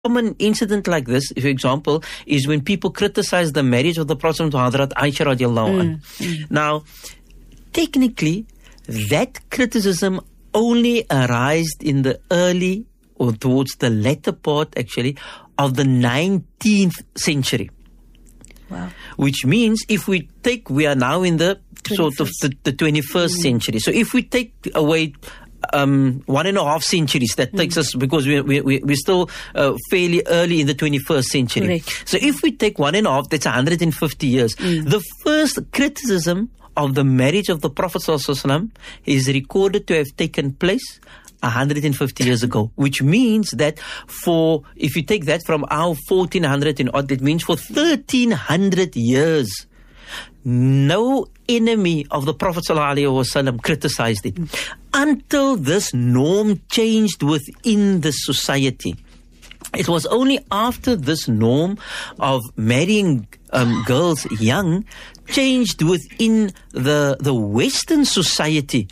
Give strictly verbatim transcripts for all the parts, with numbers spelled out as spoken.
common incident like this, for example, is when people criticize the marriage of the Prophet to Hazrat Aisha radiallahu anha. Mm. Now, technically, that criticism only arisen in the early or towards the latter part, actually, of the nineteenth century. Wow. Which means if we take, we are now in the sort of the, the twenty-first mm. century. So if we take away um, one and a half centuries, that mm. takes us, because we, we, we, we're still uh, fairly early in the twenty-first century. Correct. So if we take one and a half, that's one hundred fifty years. Mm. The first criticism of the marriage of the Prophet ﷺ is recorded to have taken place one hundred fifty years ago, which means that for, if you take that from our fourteen hundred and odd, that means for thirteen hundred years, no enemy of the Prophet ﷺ criticized it until this norm changed within the society. It was only after this norm of marrying um, girls young changed within the the Western society.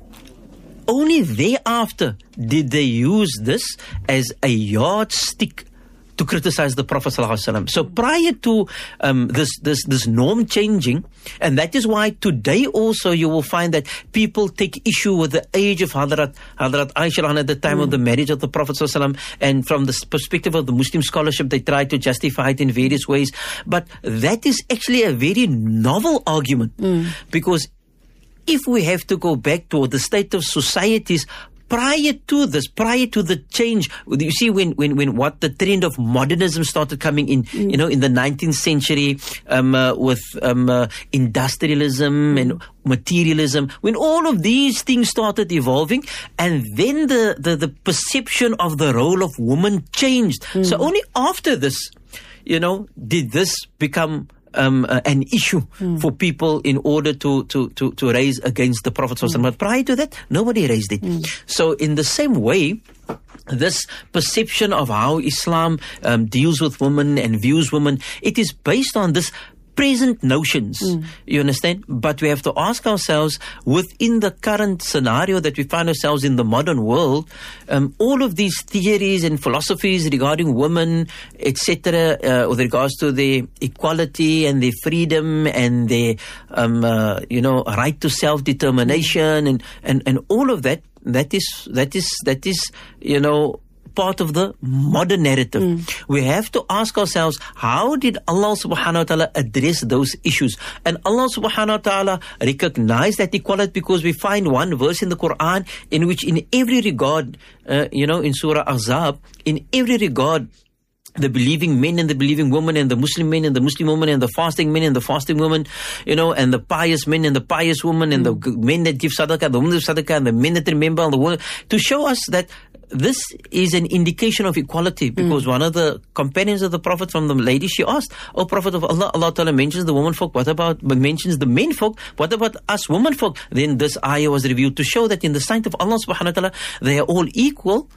Only thereafter did they use this as a yardstick to criticize the Prophet ﷺ. So prior to um, this, this, this norm changing, and that is why today also you will find that people take issue with the age of Hazrat, Hazrat Aisha at the time mm. of the marriage of the Prophet ﷺ, and from the perspective of the Muslim scholarship, they try to justify it in various ways. But that is actually a very novel argument, mm. because if we have to go back to the state of societies prior to this, prior to the change, you see when, when, when what the trend of modernism started coming in, mm. you know, in the nineteenth century, um, uh, with um, uh, industrialism mm. and materialism, when all of these things started evolving, and then the, the, the perception of the role of woman changed. Mm. So only after this, you know, did this become Um, uh, an issue mm. for people in order to, to, to, to raise against the Prophet mm. But prior to that, nobody raised it. Mm. So in the same way, this perception of how Islam um, deals with women and views women, it is based on this present notions, mm. you understand? But we have to ask ourselves, within the current scenario that we find ourselves in the modern world, um, all of these theories and philosophies regarding women, et cetera, uh, with regards to their equality and their freedom and their, um, uh, you know, right to self-determination and, and, and all of that, that is, that is, that is, you know, part of the modern narrative. Mm. We have to ask ourselves, how did Allah subhanahu wa ta'ala address those issues? And Allah subhanahu wa ta'ala recognized that equality, because we find one verse in the Quran in which in every regard, uh, you know, in Surah Ahzab, in every regard, the believing men and the believing women, and the Muslim men and the Muslim women, and the fasting men and the fasting women, you know, and the pious men and the pious women, and mm. the men that give sadaqah, the women that give sadaqah, and the men that remember, and the women, to show us that this is an indication of equality, because mm. one of the companions of the Prophet, from the lady, she asked, "Oh Prophet of Allah, Allah Ta'ala mentions the woman folk, what about, mentions the men folk, what about us women folk?" Then this ayah was revealed to show that in the sight of Allah subhanahu wa ta'ala, they are all equal,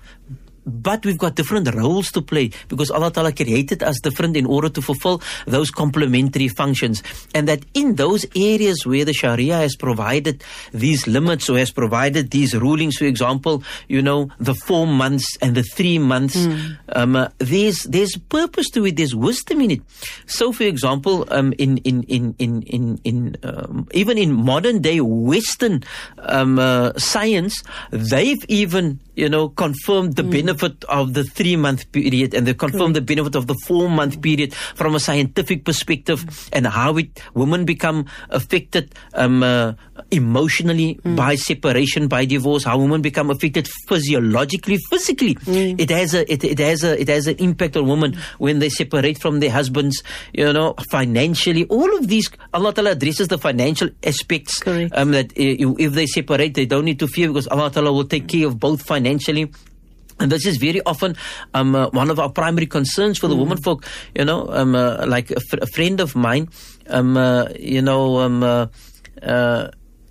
but we've got different roles to play, because Allah Ta'ala created us different in order to fulfill those complementary functions. And that in those areas where the Sharia has provided these limits, or has provided these rulings, for example, you know, the four months and the three months, mm. um, uh, there's there's purpose to it, there's wisdom in it. So, for example, um, in in in in in, in um, even in modern day Western um, uh, science, they've even, you know, confirmed the mm. benefit of the three-month period, and they confirmed mm. the benefit of the four-month period from a scientific perspective, mm. and how it women become affected um, uh, emotionally mm. by separation, by divorce, how women become affected physiologically, physically. Mm. It has a it, it has a it has an impact on women mm. when they separate from their husbands, you know, financially. All of these, Allah Ta'ala addresses the financial aspects, um, that uh, if they separate, they don't need to fear, because Allah Ta'ala will take care of both financially. And this is very often um, uh, one of our primary concerns for the mm. women folk. You know, um, uh, like a, fr- a friend of mine, um, uh, you know, um, uh, uh,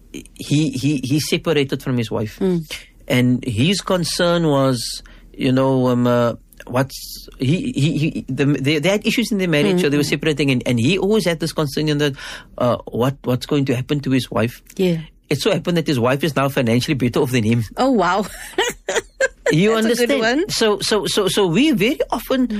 he he he separated from his wife, mm. and his concern was, you know, um, uh, what's he he, he the, they, they had issues in their marriage, mm. so they were separating, and, and he always had this concern that uh, what what's going to happen to his wife. Yeah. It so happened that his wife is now financially better off than him. Oh wow. You That's understand? a good one. So, so, so, so we very often